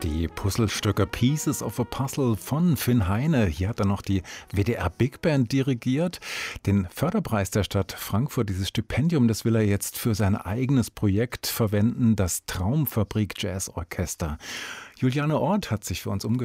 Die Puzzlestücke Pieces of a Puzzle von Finn Heine. Hier hat er noch die WDR Big Band dirigiert. Den Förderpreis der Stadt Frankfurt, dieses Stipendium, das will er jetzt für sein eigenes Projekt verwenden, das Traumfabrik Jazz Orchester. Juliane Ort hat sich für uns umgehört.